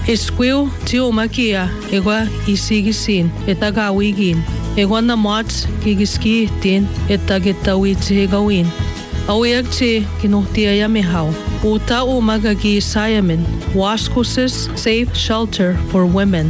Esquiu tio makia egwa isigisin etagawigin. Egwa na mats gigiski tin etagitawit gawin. Awiag ti kinuhtiya yamihaw. Uta umagagi Siamin. Waskusis Safe Shelter for Women.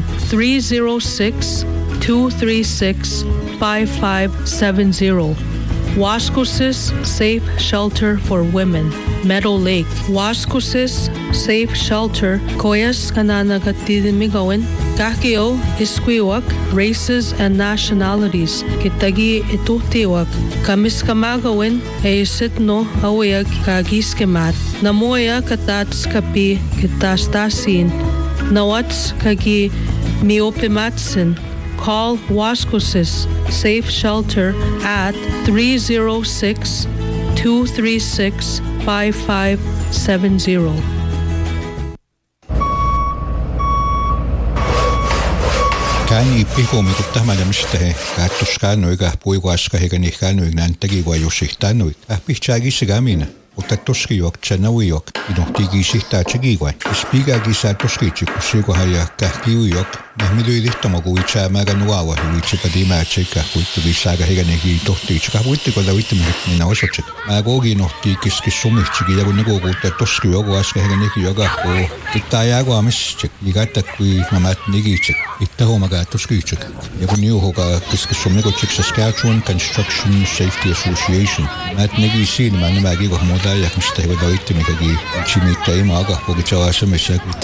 306-236-5570. Waskusis Safe Shelter for Women. Meadow Lake. Waskusis Safe Shelter. Koyas kananagatidimigawin. Kakio isquiwak races and nationalities. Kitagi ituhtiwak. Kamis kamagawin ay sitno awayag kagiskemat. Namoya katats kapi kitastasin. Nawats kagi miopimatsin. Call Waskusis Safe Shelter at 306-236-5570. Kani piho mi kutahmala mishtahe kaatushkano iga puiguashka heganihkano ignantagi guayushihtanui ahpichagi sigamina utatushkiwak chanawiwak inohtigi shihtachigiwai ispiga gisatoshkichi kushiguhaya kahkiwiwak nehmiluidihtomaguicha maganuawa huichipadimachika huittugisaga heganehi tohtichka huittikolawittimik ninawasachik magogi nohti kiskissumihchigi yaguniguguutatoshkiwak guashka heganehiyoga o kittayaguamischik igatakui mamatnigichik ittahumagattoshkichik yaguniuhoga kiskissumniguchik Saskatchewan Construction Safety Association matnigisiin manamagigohmodayah mistahibadawittimikagi chimittaimaaga pogichawasamisag